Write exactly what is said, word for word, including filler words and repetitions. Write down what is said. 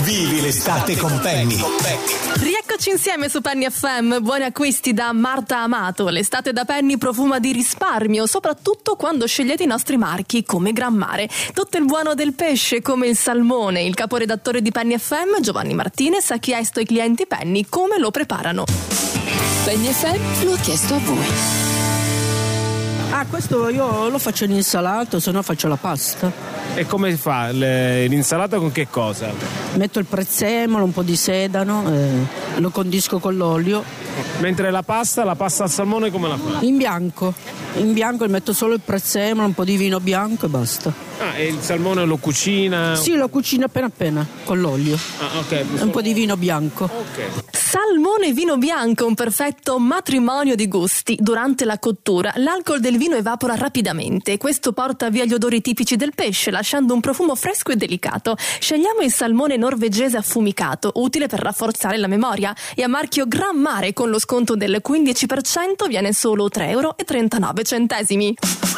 Vivi l'estate con Penny. Rieccoci insieme su Penny F M. Buoni acquisti da Marta Amato. L'estate da Penny profuma di risparmio, soprattutto quando scegliete i nostri marchi come Gran Mare. Tutto il buono del pesce come il salmone. Il caporedattore di Penny F M, Giovanni Martinez, ha chiesto ai clienti Penny come lo preparano. Penny F M lo ha chiesto a voi. Ah, questo io lo faccio in insalato, se no faccio la pasta. E come fa? Le, l'insalata con che cosa? Metto il prezzemolo, un po' di sedano, eh, lo condisco con l'olio. Mentre la pasta, la pasta al salmone come la fa? In bianco, in bianco metto solo il prezzemolo, un po' di vino bianco e basta. Ah, e il salmone lo cucina? Sì, lo cucino appena appena, con l'olio. Ah, ok. Un po' di vino bianco. Ok. Salmone e vino bianco, un perfetto matrimonio di gusti. Durante la cottura l'alcol del vino evapora rapidamente. Questo porta via gli odori tipici del pesce, lasciando un profumo fresco e delicato. Scegliamo il salmone norvegese affumicato, utile per rafforzare la memoria, e a marchio Gran Mare con lo sconto del quindici per cento viene solo tre euro e trentanove centesimi.